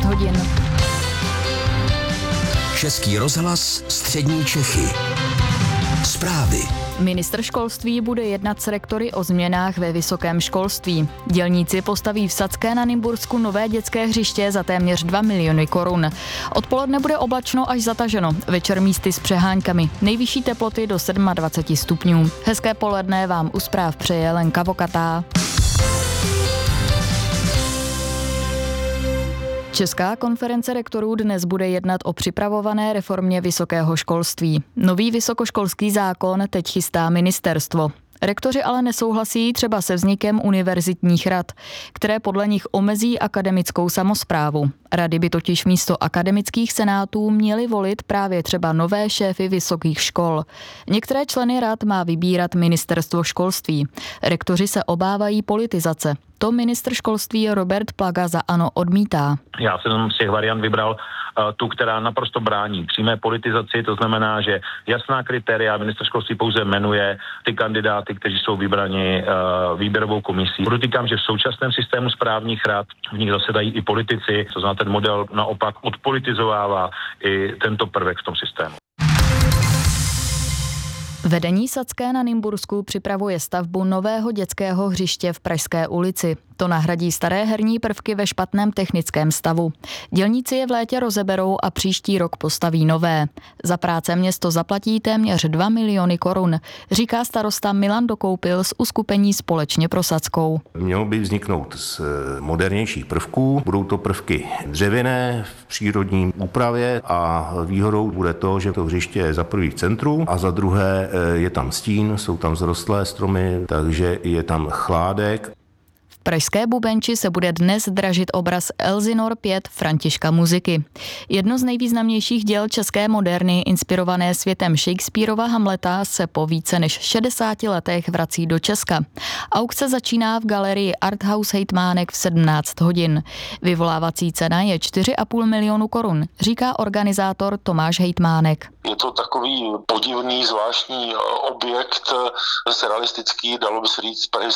hodin. Český rozhlas Střední Čechy. Zprávy. Ministr školství bude jednat s rektory o změnách ve vysokém školství. Dělníci postaví v Sadské na Nymbursku nové dětské hřiště za téměř 2 miliony korun. Odpoledne bude oblačno až zataženo, večer místy s přeháňkami. Nejvyšší teploty do 27 stupňů. Hezké poledne vám u zpráv přeje Lenka Vokatá. Česká konference rektorů dnes bude jednat o připravované reformě vysokého školství. Nový vysokoškolský zákon teď chystá ministerstvo. Rektoři ale nesouhlasí třeba se vznikem univerzitních rad, které podle nich omezí akademickou samosprávu. Rady by totiž místo akademických senátů měly volit právě třeba nové šéfy vysokých škol. Některé členy rad má vybírat ministerstvo školství. Rektoři se obávají politizace. To ministr školství Robert Plaga za ANO odmítá. Já jsem z těch variant vybral tu, která naprosto brání přímé politizaci, to znamená, že jasná kritéria ministr školství pouze jmenuje ty kandidáty, kteří jsou vybrani výběrovou komisí. Podotýkám, že v současném systému správních rad v nich zasedají i politici, to znamená, ten model naopak odpolitizovává i tento prvek v tom systému. Vedení Sadské na Nymbursku připravuje stavbu nového dětského hřiště v Pražské ulici. To nahradí staré herní prvky ve špatném technickém stavu. Dělníci je v létě rozeberou a příští rok postaví nové. Za práce město zaplatí téměř 2 miliony korun, říká starosta Milan Dokoupil z uskupení Společně pro Sadskou. Mělo by vzniknout z modernějších prvků. Budou to prvky dřevěné v přírodní úpravě a výhodou bude to, že to hřiště je za prvý v centru a za druhé je tam stín, jsou tam vzrostlé stromy, takže je tam chládek. V pražské Bubenči se bude dnes dražit obraz Elsinor 5 Františka Muziky. Jedno z nejvýznamnějších děl české moderny, inspirované světem Shakespearova Hamleta, se po více než 60 letech vrací do Česka. Aukce začíná v galerii Arthouse Hejtmánek v 17 hodin. Vyvolávací cena je 4,5 milionu korun, říká organizátor Tomáš Hejtmánek. Je to takový podivný, zvláštní objekt, zase realistický, dalo by se říct